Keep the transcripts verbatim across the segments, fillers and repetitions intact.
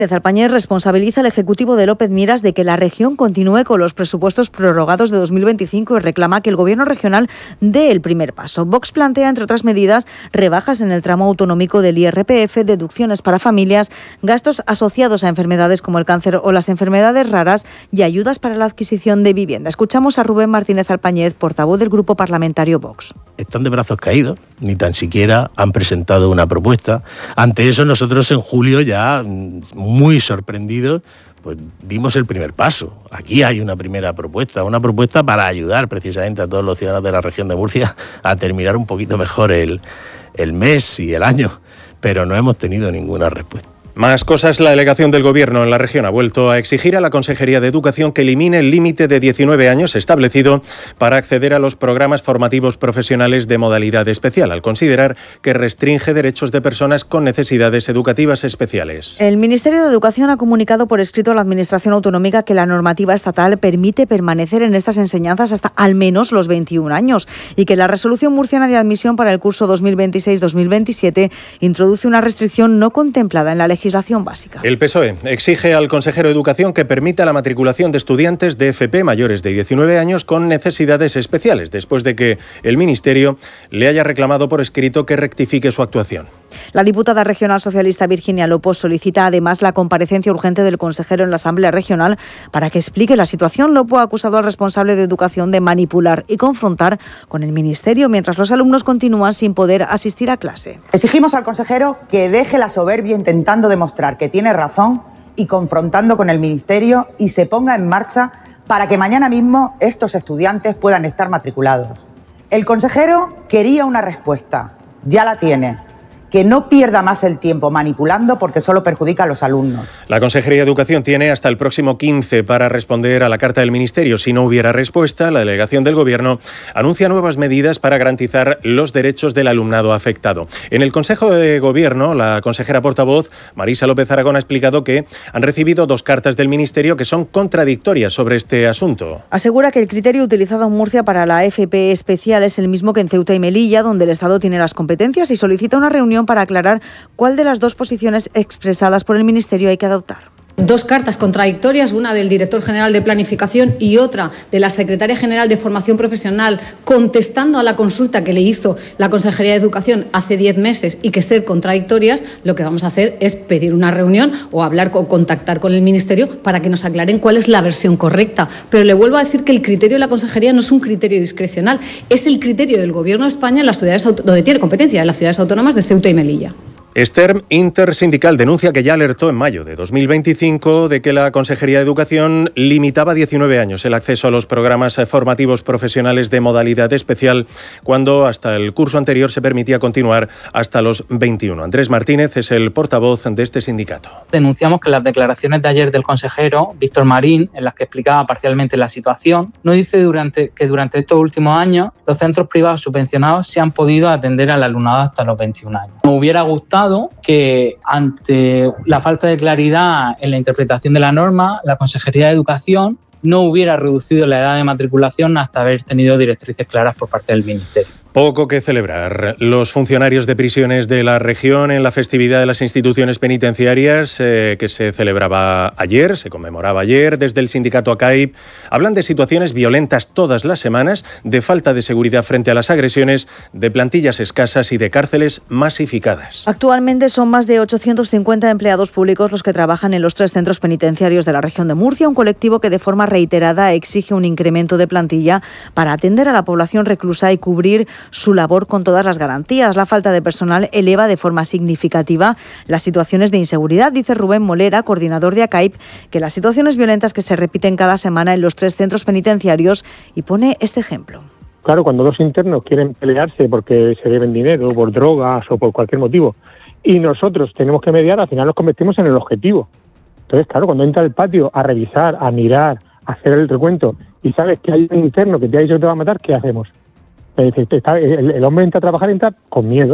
Alpañez responsabiliza al Ejecutivo de López Miras de que la región continúe con los presupuestos prorrogados de dos mil veinticinco y reclama que el Gobierno regional dé el primer paso. Vox plantea, entre otras medidas, rebajas en el tramo autonómico del I R P F, deducciones para familias, gastos asociados a enfermedades como el cáncer o las enfermedades raras y ayudas para la adquisición de vivienda. Escuchamos a Rubén Martínez Alpañez, portavoz del Grupo Parlamentario Vox. Están de brazos caídos, ni tan siquiera han presentado una propuesta. Ante eso, nosotros en julio ya, muy sorprendidos, pues dimos el primer paso. Aquí hay una primera propuesta, una propuesta para ayudar precisamente a todos los ciudadanos de la región de Murcia a terminar un poquito mejor el, el mes y el año, pero no hemos tenido ninguna respuesta. Más cosas. La delegación del Gobierno en la región ha vuelto a exigir a la Consejería de Educación que elimine el límite de diecinueve años establecido para acceder a los programas formativos profesionales de modalidad especial, al considerar que restringe derechos de personas con necesidades educativas especiales. El Ministerio de Educación ha comunicado por escrito a la Administración Autonómica que la normativa estatal permite permanecer en estas enseñanzas hasta al menos los veintiún años y que la Resolución Murciana de Admisión para el curso dos mil veintiséis dos mil veintisiete introduce una restricción no contemplada en la legislación legislación básica. El P S O E exige al consejero de Educación que permita la matriculación de estudiantes de F P mayores de diecinueve años con necesidades especiales, después de que el Ministerio le haya reclamado por escrito que rectifique su actuación. La diputada regional socialista Virginia Lopos solicita además la comparecencia urgente del consejero en la Asamblea Regional para que explique la situación. Lopo ha acusado al responsable de Educación de manipular y confrontar con el Ministerio mientras los alumnos continúan sin poder asistir a clase. Exigimos al consejero que deje la soberbia intentando demostrar que tiene razón y confrontando con el Ministerio y se ponga en marcha para que mañana mismo estos estudiantes puedan estar matriculados. El consejero quería una respuesta, ya la tiene. Que no pierda más el tiempo manipulando porque solo perjudica a los alumnos. La Consejería de Educación tiene hasta el próximo quince para responder a la carta del Ministerio. Si no hubiera respuesta, la delegación del Gobierno anuncia nuevas medidas para garantizar los derechos del alumnado afectado. En el Consejo de Gobierno, la consejera portavoz, Marisa López Aragón, ha explicado que han recibido dos cartas del Ministerio que son contradictorias sobre este asunto. Asegura que el criterio utilizado en Murcia para la F P especial es el mismo que en Ceuta y Melilla, donde el Estado tiene las competencias, y solicita una reunión para aclarar cuál de las dos posiciones expresadas por el Ministerio hay que adoptar. Dos cartas contradictorias, una del director general de Planificación y otra de la secretaria general de Formación Profesional, contestando a la consulta que le hizo la Consejería de Educación hace diez meses y que ser contradictorias. Lo que vamos a hacer es pedir una reunión o hablar o contactar con el Ministerio para que nos aclaren cuál es la versión correcta. Pero le vuelvo a decir que el criterio de la Consejería no es un criterio discrecional, es el criterio del Gobierno de España en las ciudades donde tiene competencia, en las ciudades autónomas de Ceuta y Melilla. Stern Intersindical denuncia que ya alertó en mayo de dos mil veinticinco de que la Consejería de Educación limitaba a diecinueve años el acceso a los programas formativos profesionales de modalidad especial, cuando hasta el curso anterior se permitía continuar hasta los veintiuno. Andrés Martínez es el portavoz de este sindicato. Denunciamos que las declaraciones de ayer del consejero Víctor Marín, en las que explicaba parcialmente la situación, no dice durante, que durante estos últimos años los centros privados subvencionados se han podido atender al alumnado hasta los veintiún años. Nos hubiera gustado que ante la falta de claridad en la interpretación de la norma, la Consejería de Educación no hubiera reducido la edad de matriculación hasta haber tenido directrices claras por parte del Ministerio. Poco que celebrar. Los funcionarios de prisiones de la región en la festividad de las instituciones penitenciarias eh, que se celebraba ayer, se conmemoraba ayer, desde el sindicato A C A I P, hablan de situaciones violentas todas las semanas, de falta de seguridad frente a las agresiones, de plantillas escasas y de cárceles masificadas. Actualmente son más de ochocientos cincuenta empleados públicos los que trabajan en los tres centros penitenciarios de la región de Murcia, un colectivo que de forma reiterada exige un incremento de plantilla para atender a la población reclusa y cubrir su labor con todas las garantías. La falta de personal eleva de forma significativa las situaciones de inseguridad. Dice Rubén Molera, coordinador de A C A I P, que las situaciones violentas que se repiten cada semana en los tres centros penitenciarios, y pone este ejemplo. Claro, cuando dos internos quieren pelearse porque se deben dinero, por drogas o por cualquier motivo, y nosotros tenemos que mediar, al final nos convertimos en el objetivo. Entonces, claro, cuando entra al patio a revisar, a mirar, a hacer el recuento, y sabes que hay un interno que te ha dicho que te va a matar, ¿qué hacemos? El, el hombre entra a trabajar y entra con miedo.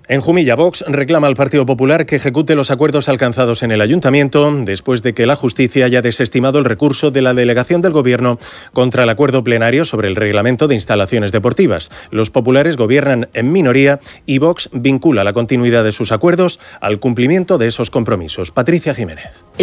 En Jumilla, Vox reclama al Partido Popular que ejecute los acuerdos alcanzados en el Ayuntamiento después de que la justicia haya desestimado el recurso de la delegación del Gobierno contra el acuerdo plenario sobre el reglamento de instalaciones deportivas. Los populares gobiernan en minoría y Vox vincula la continuidad de sus acuerdos al cumplimiento de esos compromisos. Patricia Jiménez.